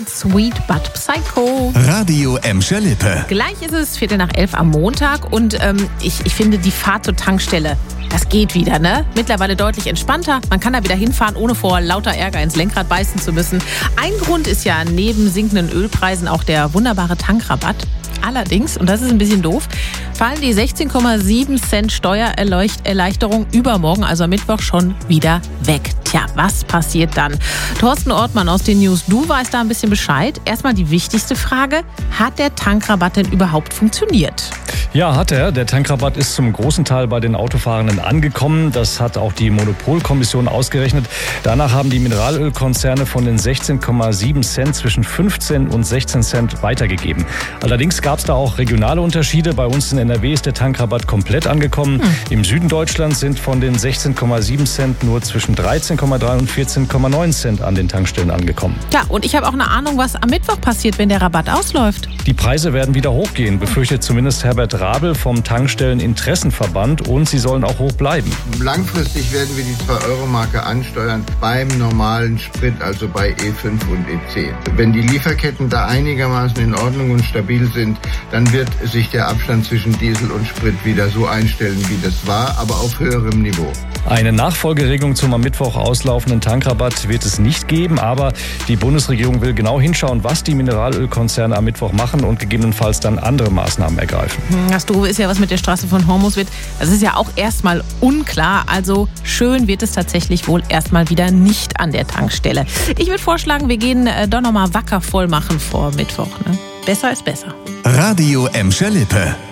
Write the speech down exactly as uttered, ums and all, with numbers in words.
Sweet but Psycho. Radio Emscher Lippe. Gleich ist es Viertel nach elf am Montag und ähm, ich, ich finde die Fahrt zur Tankstelle, das geht wieder, ne? Mittlerweile deutlich entspannter. Man kann da wieder hinfahren, ohne vor lauter Ärger ins Lenkrad beißen zu müssen. Ein Grund ist ja neben sinkenden Ölpreisen auch der wunderbare Tankrabatt. Allerdings, und das ist ein bisschen doof, fallen die sechzehn Komma sieben Cent Steuererleichterung übermorgen, also am Mittwoch, schon wieder weg. Tja, was passiert dann? Thorsten Ortmann aus den News, du weißt da ein bisschen Bescheid. Erstmal die wichtigste Frage, hat der Tankrabatt denn überhaupt funktioniert? Ja, hat er. Der Tankrabatt ist zum großen Teil bei den Autofahrenden angekommen. Das hat auch die Monopolkommission ausgerechnet. Danach haben die Mineralölkonzerne von den sechzehn Komma sieben Cent zwischen fünfzehn und sechzehn Cent weitergegeben. Allerdings gab es da auch regionale Unterschiede. Bei uns in N R W ist der Tankrabatt komplett angekommen. Hm. Im Süden Deutschlands sind von den sechzehn Komma sieben Cent nur zwischen dreizehn Komma drei und vierzehn Komma neun Cent an den Tankstellen angekommen. Ja, und ich habe auch eine Ahnung, was am Mittwoch passiert, wenn der Rabatt ausläuft. Die Preise werden wieder hochgehen, befürchtet zumindest Herbert Rabel vom Tankstellen-Interessenverband, und sie sollen auch hoch bleiben. Langfristig werden wir die zwei Euro Marke ansteuern beim normalen Sprit, also bei E fünf und E zehn. Wenn die Lieferketten da einigermaßen in Ordnung und stabil sind, dann wird sich der Abstand zwischen Diesel und Sprit wieder so einstellen, wie das war, aber auf höherem Niveau. Eine Nachfolgeregelung zum am Mittwoch auslaufenden Tankrabatt wird es nicht geben, aber die Bundesregierung will genau hinschauen, was die Mineralölkonzerne am Mittwoch machen und gegebenenfalls dann andere Maßnahmen ergreifen. Das Doofe ist ja, was mit der Straße von Hormus wird. Das ist ja auch erstmal unklar. Also schön wird es tatsächlich wohl erstmal wieder nicht an der Tankstelle. Ich würde vorschlagen, wir gehen doch nochmal wacker voll machen vor Mittwoch. Ne? Besser ist besser. Radio Emscher Lippe.